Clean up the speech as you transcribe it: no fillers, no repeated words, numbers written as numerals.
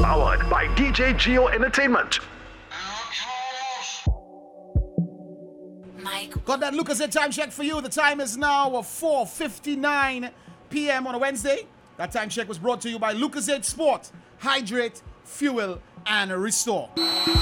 Powered by DJ Geo Entertainment. Got that Lucozade time check for you. The time is now 4:59 p.m. on a Wednesday. That time check was brought to you by Lucozade Sport. Hydrate, fuel, and restore.